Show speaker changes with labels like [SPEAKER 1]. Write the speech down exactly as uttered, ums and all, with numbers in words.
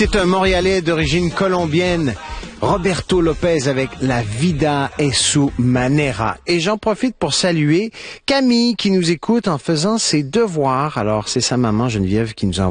[SPEAKER 1] C'est un Montréalais d'origine colombienne, Roberto Lopez avec La Vida es su manera. Et j'en profite pour saluer Camille qui nous écoute en faisant ses devoirs. Alors, c'est sa maman Geneviève qui nous a